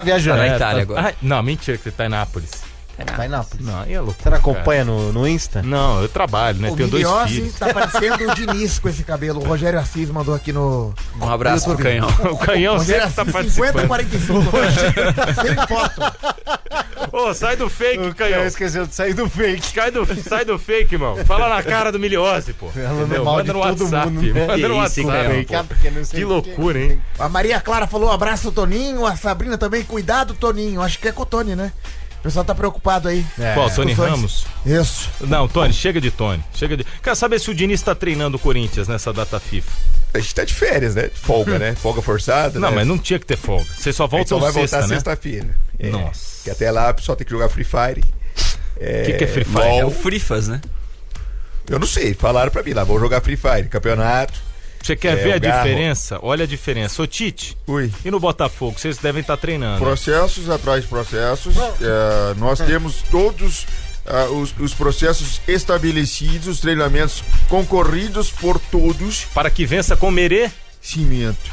viajando. Tá na Itália agora. Não, mentira que você tá em Nápoles. Tá em Nápoles. Não, é loucura. Você não acompanha no Insta? Não, eu trabalho, né? O Tenho 2 Miliossi filhos. tá parecendo o Diniz com esse cabelo. O Rogério Assis mandou aqui no... Um abraço pro Canhão. O Canhão Rogério sempre tá Assis, 50 participando. 45. Sem foto. Ô, sai do fake, Canhão. Esqueceu de sair do fake. Sai do fake, irmão. Fala na cara do Miliossi, pô. Falando mal de Manda no todo WhatsApp. mundo, né? Manda no Isso, WhatsApp. Canhão. Pô. Que loucura, hein? A Maria Clara falou abraço, Toninho. A Sabrina também, cuidado, Toninho. Acho que é com o Tony, né? O pessoal tá preocupado aí. Qual, Tony Os dois. Ramos? Isso. Não, Tony, chega de Tony. Quero saber se o Diniz tá treinando o Corinthians nessa data FIFA. A gente tá de férias, né? Folga, né? Folga forçada. Não, né? mas não tinha que ter folga. Você só A gente volta só vai sexta, voltar né? sexta-feira. Nossa. Que até lá o pessoal tem que jogar Free Fire. O que é Free Fire? É LOL. o Frifas, né? Eu não sei, falaram pra mim lá, vou jogar Free Fire, campeonato. Você quer ver a Garro. diferença? Olha a diferença. Ô, Tite, Ui. e no Botafogo? Vocês devem estar treinando. Processos atrás de processos. Nós temos todos os processos estabelecidos, os treinamentos concorridos por todos. Para que vença com Merê? Cimento.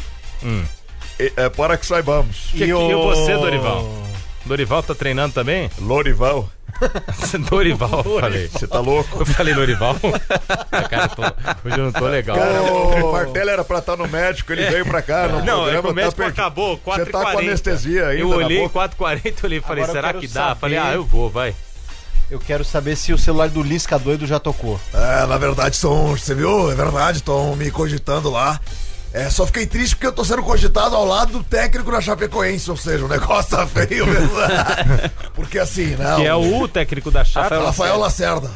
Para que saibamos. E você, Dorival? Dorival tá treinando também? Lorival, Dorival, falei. você tá louco? Eu falei Lorival? Cara, hoje eu não tô legal. Cara, o Martelo era pra estar no médico, ele veio pra cá. No Não, programa, o médico tá acabou, 4h40. Você tá com anestesia ainda Eu na olhei boca? 4h40, olhei e falei, Agora eu será quero que dá? saber- Falei, eu vou, vai. Eu quero saber se o celular do Lisca doido já tocou. Na verdade, você viu? É verdade, estão me cogitando lá. Só fiquei triste porque eu tô sendo cogitado ao lado do técnico da Chapecoense, ou seja, o negócio tá feio mesmo. Porque assim, né? Que é o técnico da Chape. Rafael Lacerda.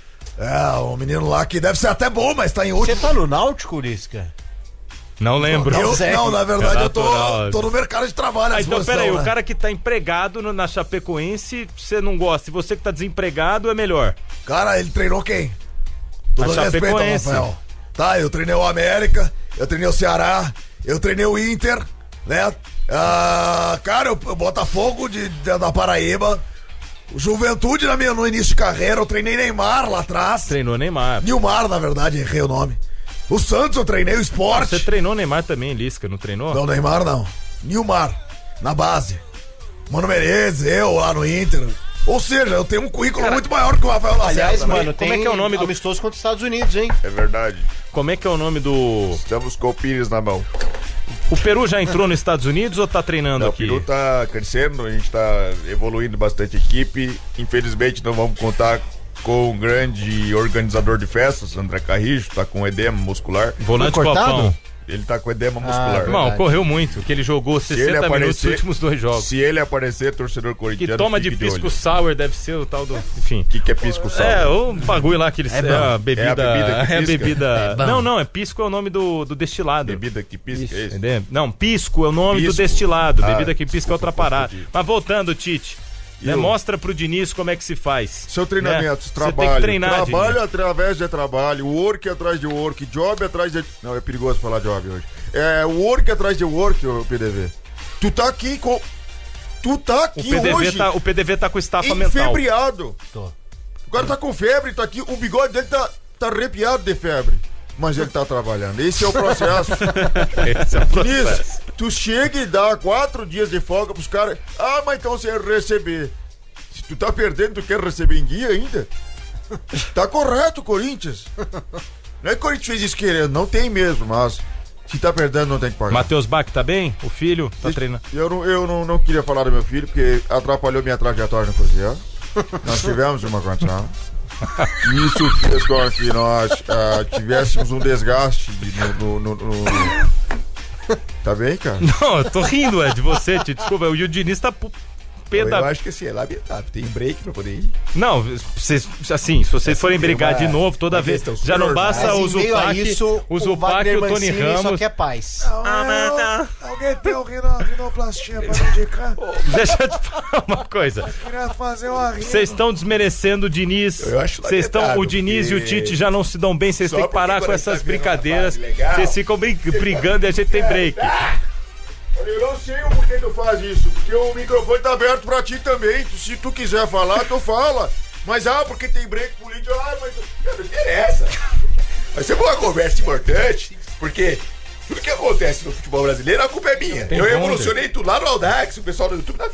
O menino lá que deve ser até bom, mas tá em último. Você tá no Náutico, Lisca? Não lembro. Não, na verdade, É eu natural. tô no mercado de trabalho. à Então, disposição, peraí, né? o cara que tá empregado na Chapecoense, você não gosta. E você que tá desempregado, é melhor. Cara, ele treinou quem? Todo A respeito ao Chapecoense. Rafael. Tá, eu treinei o América, eu treinei o Ceará, eu treinei o Inter, né? Cara, o Botafogo da Paraíba, o Juventude no início de carreira, eu treinei Neymar lá atrás. Treinou Neymar. Nilmar, na verdade, errei o nome. O Santos eu treinei, o Sport. Você treinou Neymar também, Lisca, não treinou? Não, Neymar não. Nilmar, na base. Mano Menezes, eu lá no Inter. Ou seja, eu tenho um currículo muito maior que o Rafael Lacerda. Aliás, né? mano, Como é que é o nome do- amistoso contra os Estados Unidos, hein? É verdade. Como é que é o nome do... Estamos com o Pires na mão. O Peru já entrou nos Estados Unidos ou tá treinando Não, o aqui? Peru tá crescendo, a gente tá evoluindo bastante a equipe. Infelizmente não vamos contar com um grande organizador de festas, André Carrijo, tá com edema muscular. Volante Foi cortado? Copão. Ele tá com edema muscular. verdade. Irmão, correu muito, que ele jogou Se ele 60 minutos nos aparecer- últimos 2 jogos. Se ele aparecer, torcedor Que corintiano, toma de fique pisco olho. sour, deve ser o tal do... Enfim. O que é pisco sal? O bagulho lá que eles... a bebida... É a bebida que É a pisca? bebida... bom. Não, pisco é o nome do destilado. Bebida que pisca, é isso? Entendeu? Não, pisco é o nome do Pisco. destilado. Ah, Bebida que pisca é outra desculpa, parada. confundi. Mas voltando, Tite, né, mostra pro Diniz como é que se faz. Seu treinamento, Você trabalho. tem que treinar, Trabalho Diniz. através de trabalho, work atrás de work, job atrás de... Não, é perigoso falar job hoje. Work atrás de work, ô PDV. Tu tá aqui com... Tu tá aqui hoje O PDV tá com estafa mental. enfebriado. Tô. O cara tá com febre, tá aqui, o bigode dele tá arrepiado de febre. Mas ele tá trabalhando. Esse é o processo. Esse é o processo. Isso. Tu chega e dá 4 dias de folga pros caras. Mas então você receber. Se tu tá perdendo, tu quer receber em dia ainda? Tá correto, Corinthians. Não é que o Corinthians fez isso querendo, não tem mesmo, mas se tá perdendo, não tem que pagar. Matheus Bach tá bem? O filho tá treinando. Eu não queria falar do meu filho, porque atrapalhou minha trajetória no Cruzeiro. Nós tivemos uma condição. Isso fez com que nós tivéssemos um desgaste no... Tá bem, cara? Não, eu tô rindo, de você, Tite. Desculpa, o Diniz tá Eu acho que assim, é lamentável. Tem break pra poder ir. Não, vocês, assim, se vocês forem brigar de novo toda vez, questão já não basta Mas o em meio a Zupac, isso, o Zupac e o Tony Mancini só Ramos. quer paz. Alguém tem um rinoplastia pra me indicar? Deixa eu te falar uma coisa. Queria fazer uma rima. Vocês estão desmerecendo o Diniz. Eu acho Vocês estão, lamentável, o Diniz e o porque- Tite já não se dão bem. Vocês Só têm que parar porque com quando essas tá vendo uma brincadeiras. fase legal- Vocês ficam brigando e a gente tem break. Eu não sei o porquê tu faz isso, porque o microfone tá aberto pra ti também. Se tu quiser falar, tu fala. Mas, porque tem break político, mas não interessa. Vai ser uma conversa importante, porque tudo que acontece no futebol brasileiro, a culpa é minha. Tem Eu onda. evolucionei tudo lá no Audax, o pessoal do YouTube